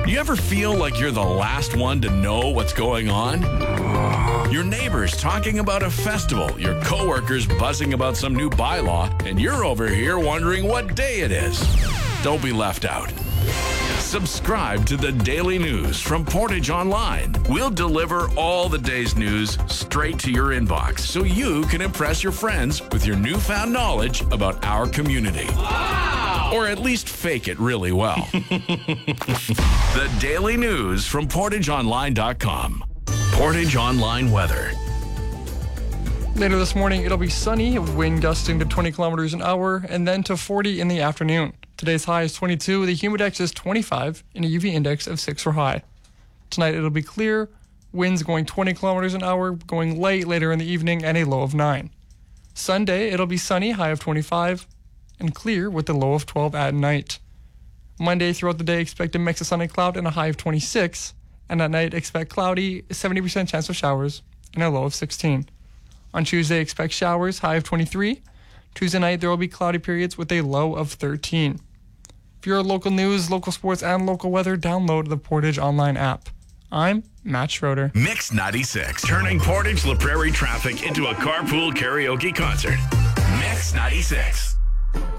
You ever feel like you're the last one to know what's going on? Your neighbors talking about a festival, your coworkers buzzing about some new bylaw, and you're over here wondering what day it is. Don't be left out. Subscribe to the Daily News from Portage Online. We'll deliver all the day's news straight to your inbox so you can impress your friends with your newfound knowledge about our community. Wow! Or at least fake it really well. The Daily News from PortageOnline.com. Portage Online weather. Later this morning, it'll be sunny, wind gusting to 20 kilometers an hour, and then to 40 in the afternoon. Today's high is 22, the humidex is 25, and a UV index of 6 for high. Tonight, it'll be clear, winds going 20 kilometers an hour, going light later in the evening, and a low of 9. Sunday, it'll be sunny, high of 25, and clear with a low of 12 at night. Monday, throughout the day, expect a mix of sun and cloud and a high of 26, and at night, expect cloudy, 70% chance of showers, and a low of 16. On Tuesday, expect showers, high of 23. Tuesday night, there will be cloudy periods with a low of 13. For your local news, local sports, and local weather, download the Portage Online app. I'm Matt Schroeder. Mix 96, turning Portage La Prairie traffic into a carpool karaoke concert. Mix 96.